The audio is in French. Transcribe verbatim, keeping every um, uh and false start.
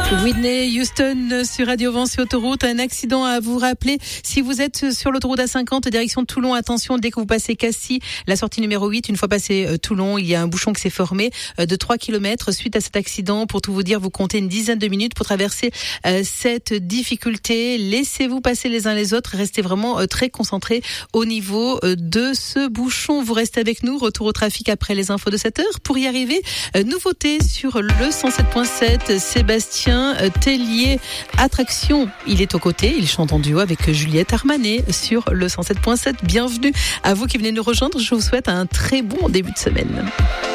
Whitney Houston sur Radio Vent sur autoroute. Un accident à vous rappeler. Si vous êtes sur l'autoroute A cinquante, direction de Toulon, attention, dès que vous passez Cassis, la sortie numéro huit, une fois passé euh, Toulon, il y a un bouchon qui s'est formé euh, de trois kilomètres suite à cet accident. Pour tout vous dire, vous comptez une dizaine de minutes pour traverser euh, cette difficulté. Laissez-vous passer les uns les autres. Restez vraiment euh, très concentrés au niveau euh, de ce bouchon. Vous restez avec nous. Retour au trafic après les infos de sept heures. Pour y arriver, euh, nouveauté sur le cent sept point sept. Sébastien Tellier, Attraction. Il est aux côtés, il chante en duo avec Juliette Armanet sur le cent sept point sept. Bienvenue à vous qui venez nous rejoindre. Je vous souhaite un très bon début de semaine.